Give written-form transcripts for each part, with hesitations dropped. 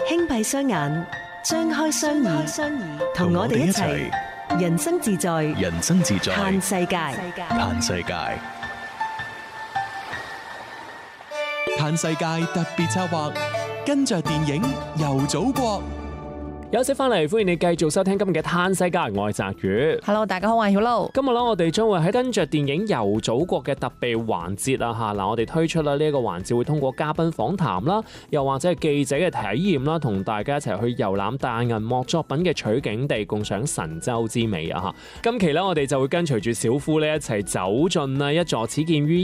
輕閉雙眼，張開雙耳，同我哋一齊人生自在， 人生自在， 嘆世界。 嘆世界，嘆世界特別策劃，跟着電影遊祖國。 休息翻嚟，歡迎你繼續收聽今日嘅嘆世界，我係澤宇。 Hello， 大家好，我係曉露。 今日咧，我哋將會喺跟着電影遊祖國嘅特備環節啊吓，我哋推出啦呢一個環節會通過嘉賓訪談啦，又或者係記者嘅體驗啦，同大家一齊去遊覽大銀幕作品嘅取景地，共享神州之美啊吓。今期咧，我哋就會跟隨住小夫咧一齊走進啊一座始建於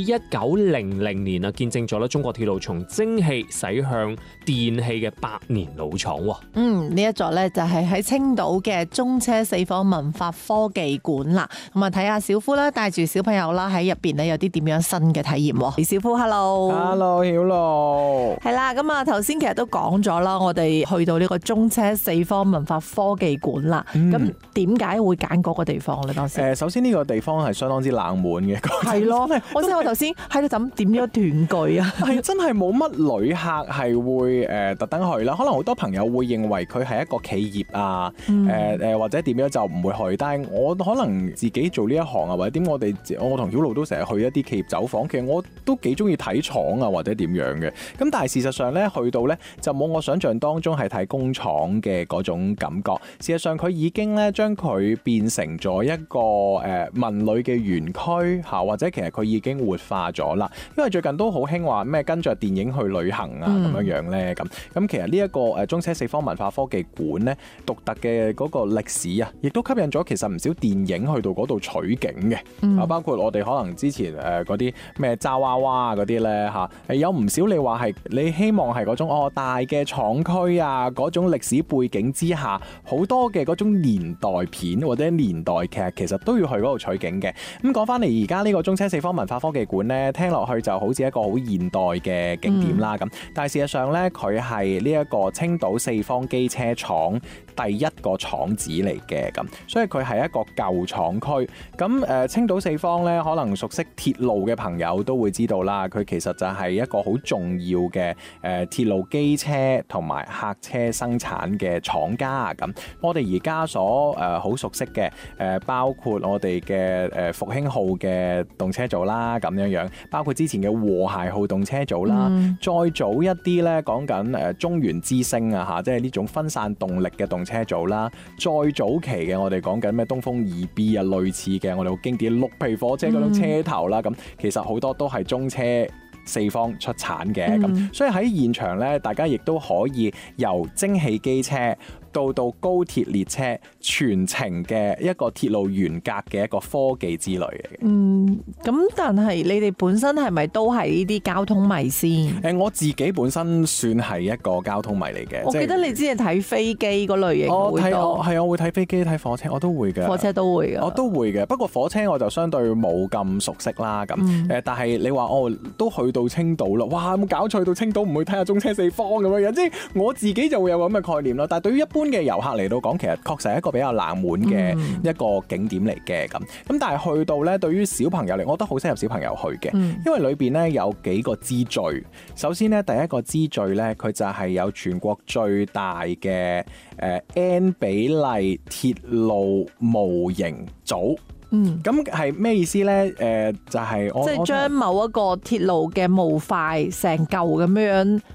1900年啊，見證咗咧中國鐵路從蒸汽駛向電氣嘅百年老廠。 呢一座咧就係喺青島嘅中車四方文化科技館啦。咁啊，睇下小夫啦，帶住小朋友啦喺入邊咧有啲點樣新嘅體驗。小夫 ，hello，hello， 曉露， 係啦。咁啊，頭先其實都講咗啦，我哋去到呢個中車四方文化科技館啦。咁點解會揀嗰個地方咧？當時首先呢個地方係相當之冷門嘅， 係咯。我頭先喺度諗點樣斷句啊？ 係真係冇乜旅客係會特登去啦。可能好多朋友會認為佢係一個企業啊，或者點樣就唔會去。但係我可能自己做呢一行啊，或者點我同曉露都成日去一啲企業走訪，其實我都幾中意睇廠啊，或者點樣嘅。咁但係事實上咧，去到咧就冇我想象當中係睇工廠嘅嗰種感覺。事實上佢已經咧將佢變成咗一個文旅嘅園區嚇，或者其實佢已經活化咗啦。因為最近都好興話咩跟着電影去旅行啊咁樣咧咁其實呢一個中車四方文化科技館咧獨特嘅嗰個歷史啊，亦都吸引咗其實唔少電影去到嗰度取景嘅。包括我哋可能之前嗰啲咩渣娃娃嗰啲咧嚇，有唔少你話係你希望係嗰種大嘅廠區啊，嗰種歷史背景之下，好多嘅嗰種年代片或者年代劇，其實都要去嗰度取景嘅。咁講翻嚟而家呢個中車四方文化科技館咧，聽落去就好似一個好現代嘅景點啦咁。但係事實上咧，佢係呢一個青島四方機車廠第一個廠址嚟嘅咁，所以佢係一個舊廠區。咁青島四方咧，可能熟悉鐵路嘅朋友都會知道啦，佢其實就係一個好重要嘅鐵路機車同埋客車生產嘅廠家咁。我哋而家所好熟悉嘅包括我哋嘅復興號嘅動車組啦咁樣，包括之前嘅和諧號動車組啦，再早一啲咧講緊中原之星啊嚇，即係呢種分散動力嘅動車組啦。再早期嘅我哋講緊咩東風 2B 啊，類似嘅我哋好經典綠皮火車嗰種車頭啦，咁其實好多都係中車四方出產嘅咁，所以喺現場咧，大家亦都可以由蒸汽機車到高鐵列車全程嘅一個鐵路沿革嘅一個科技之旅嚟嘅。 咁但係你哋本身係咪都係呢啲交通迷先？ 我自己本身算係一個交通迷嚟嘅。 我記得你之前睇飛機嗰類型會多。 係我會睇飛機睇火車，我都會嘅。 火車都會嘅。我都會嘅，不過火車我就相對冇咁熟悉啦咁。但係你話都去到青島啦，哇！有冇搞錯去到青島唔去睇下中車四方咁樣？即係我自己就會有咁嘅概念啦。但係對於一般嘅遊客嚟到講，其實確實係一個比較冷門嘅一個景點嚟嘅咁。咁但係去到咧，對於小朋友嚟，我覺得好適合小朋友去嘅，因為裏邊咧有幾個支序。首先咧，第一個支序咧，佢就係有全國最大嘅N 比例鐵路模型組。咁係咩意思咧？就係即係將某一個鐵路嘅模塊成嚿咁樣